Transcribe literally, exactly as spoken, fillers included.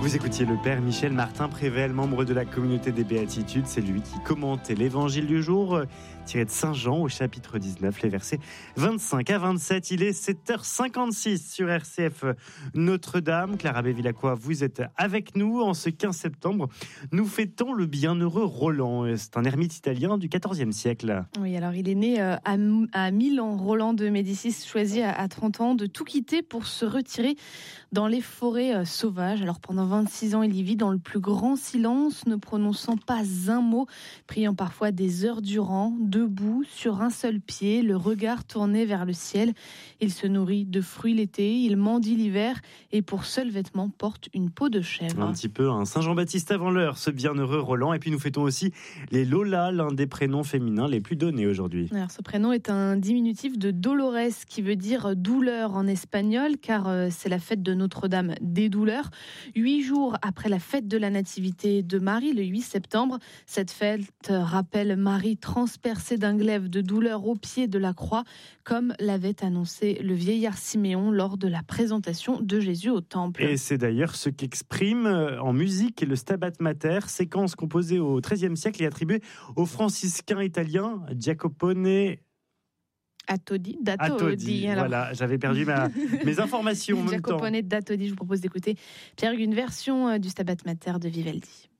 Vous écoutiez le père Michel Martin Prével, membre de la communauté des Béatitudes. C'est lui qui commentait l'évangile du jour, tiré de Saint Jean au chapitre dix-neuf, les versets vingt-cinq à vingt-sept. Il est sept heures cinquante-six sur R C F Notre-Dame. Clara Bevilacqua, vous êtes avec nous. En ce quinze septembre, nous fêtons le bienheureux Roland. C'est un ermite italien du quatorzième siècle. Oui, alors il est né à, à Milan. Roland de Médicis choisit à trente ans de tout quitter pour se retirer dans les forêts sauvages. Alors pendant vingt-six ans, il y vit dans le plus grand silence, ne prononçant pas un mot, priant parfois des heures durant, debout, sur un seul pied, le regard tourné vers le ciel. Il se nourrit de fruits l'été, il mendie l'hiver et pour seul vêtement porte une peau de chèvre. Un petit peu un Saint Jean-Baptiste avant l'heure, ce bienheureux Roland. Et puis nous fêtons aussi les Lola, l'un des prénoms féminins les plus donnés aujourd'hui. Alors, ce prénom est un diminutif de Dolores, qui veut dire douleur en espagnol, car c'est la fête de Notre-Dame des douleurs. Huit jours après la fête de la Nativité de Marie, le huit septembre, cette fête rappelle Marie transpercée d'un glaive de douleur au pied de la croix, comme l'avait annoncé le vieillard Siméon lors de la présentation de Jésus au temple. Et c'est d'ailleurs ce qu'exprime en musique le Stabat Mater, séquence composée au treizième siècle et attribuée au franciscain italien Giacopone Attodi, Attodi. Voilà, j'avais perdu ma, mes informations en même temps. Giacopone d'Attodi, je vous propose d'écouter Pierre, une version du Stabat Mater de Vivaldi.